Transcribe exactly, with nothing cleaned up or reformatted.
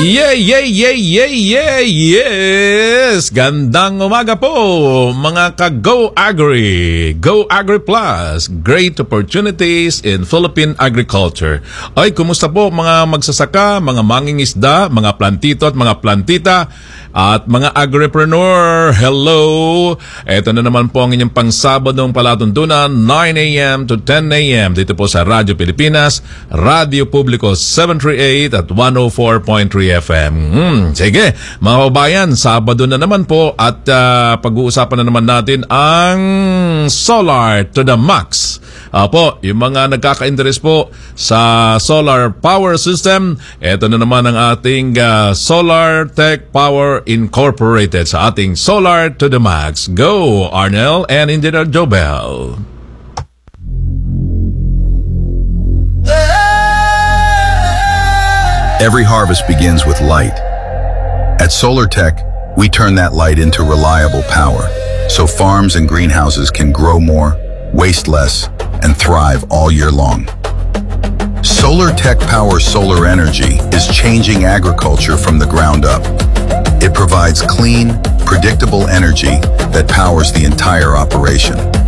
Yeah, yeah, yeah, yeah, yeah, yes! Gandang umaga po, mga ka-Go Agri. Go Agri Plus, great opportunities in Philippine agriculture. Ay, kumusta po mga magsasaka, mga mangingisda, mga plantito at mga plantita, at mga agripreneur? Hello! Ito na naman po ang inyong pang-Sabadong palatuntunan, nine a.m. to ten a.m. dito po sa Radyo Pilipinas, Radyo Publiko seven thirty-eight at one oh four point three F M. Hmm, sige, mga kababayan, Sabado na naman po at uh, pag-uusapan na naman natin ang solar to the max. Apo, yung mga nagkaka-interest po sa solar power system, ito na naman ang ating uh, Solar Tech Power Incorporated sa ating Solar to the Max. Go, Arnel and Engineer Jobel. Every harvest begins with light. At SolarTech, we turn that light into reliable power, so farms and greenhouses can grow more, waste less, and thrive all year long. SolarTech Power Solar Energy is changing agriculture from the ground up. It provides clean, predictable energy that powers the entire operation.